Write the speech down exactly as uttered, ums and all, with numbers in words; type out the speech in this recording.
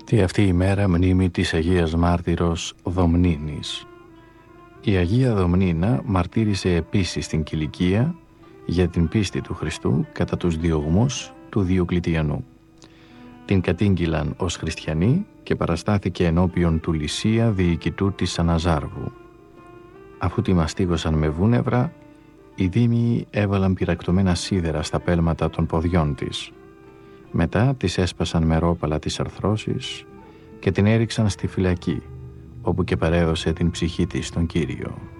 Τη αυτή η μέρα μνήμη της Αγίας Μάρτυρος Δομνίνης. Η Αγία Δομνίνα μαρτύρησε επίσης στην Κιλικία για την πίστη του Χριστού κατά τους διωγμούς του Διοκλητιανού. Την κατήγγυλαν ως χριστιανοί και παραστάθηκε ενώπιον του Λυσία, διοικητού της Αναζάρβου. Αφού τη μαστίγωσαν με βούνευρα, οι δήμοι έβαλαν πυρακτωμένα σίδερα στα πέλματα των ποδιών της. Μετά της έσπασαν με ρόπαλα τις αρθρώσεις και την έριξαν στη φυλακή, όπου και παρέδωσε την ψυχή της στον Κύριο.